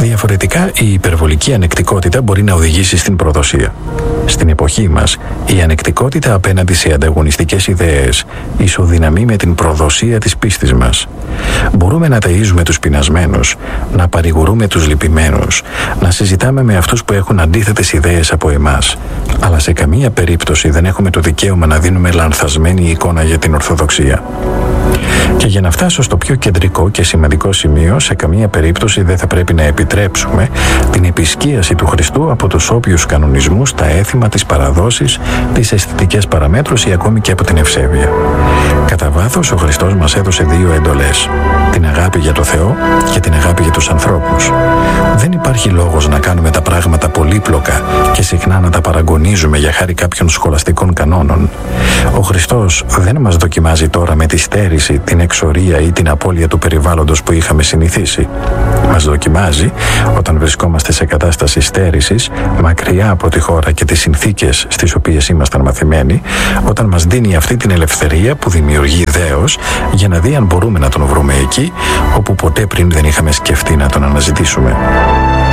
Διαφορετικά, η υπερβολική ανεκτικότητα μπορεί να οδηγήσει στην προδοσία. Στην εποχή μας, η ανεκτικότητα απέναντι σε ανταγωνιστικές ιδέες ισοδυναμεί με την προδοσία της πίστης μας. Μπορούμε να ταΐζουμε τους πεινασμένους, να παρηγορούμε τους λυπημένους, να συζητάμε με αυτούς που έχουν αντίθετες ιδέες από εμάς, αλλά σε καμία περίπτωση δεν έχουμε το δικαίωμα να δίνουμε λανθασμένη εικόνα για την Ορθοδοξία. Και για να φτάσω στο πιο κεντρικό και σημαντικό σημείο, σε καμία περίπτωση δεν θα πρέπει να επιτρέψουμε την επισκίαση του Χριστού από τους όποιους κανονισμούς, τα έθιμα, τις παραδόσεις, τις αισθητικές παραμέτρους ή ακόμη και από την ευσέβεια. Κατά βάθος, ο Χριστός μας έδωσε δύο εντολές: την αγάπη για το Θεό και την αγάπη για τους ανθρώπους. Δεν υπάρχει λόγος να κάνουμε τα πράγματα πολύπλοκα και συχνά να τα παραγωνίζουμε για χάρη κάποιων σχολαστικών κανόνων. Ο Χριστός δεν μας δοκιμάζει τώρα με τη στέρηση, την εξορία ή την απώλεια του περιβάλλοντος που είχαμε συνηθίσει. Μας δοκιμάζει όταν βρισκόμαστε σε κατάσταση στέρησης, μακριά από τη χώρα και τις συνθήκες στις οποίες ήμασταν μαθημένοι, όταν μας δίνει αυτή την ελευθερία που δημιουργεί δέος, για να δει αν μπορούμε να τον βρούμε εκεί, όπου ποτέ πριν δεν είχαμε σκεφτεί να τον αναζητήσουμε.